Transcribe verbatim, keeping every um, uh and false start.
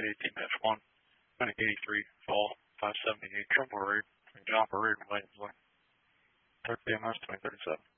eighteen dash one, eighty-three, fall, five seventy-eight, Trumbull Road, between John Road and Williams Lane. thirty M S twenty thirty-seven.